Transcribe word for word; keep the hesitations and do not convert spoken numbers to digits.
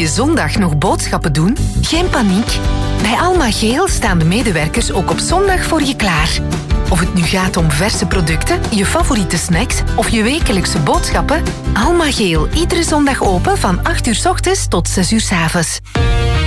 je zondag nog boodschappen doen? Geen paniek. Bij Alma Geel staan de medewerkers ook op zondag voor je klaar. Of het nu gaat om verse producten, je favoriete snacks of je wekelijkse boodschappen, Alma Geel iedere zondag open van acht uur 's ochtends tot zes uur 's avonds.